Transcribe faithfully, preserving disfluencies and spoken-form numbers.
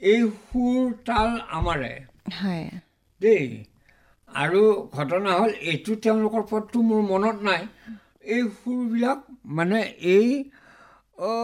এই সুৰ তাল আমাৰে হয় দেই আৰু ঘটনা হ'ল এইটো তেওঁলোকৰ পদটো মোৰ মনত নাই এই সুৰবিলাক মানে এই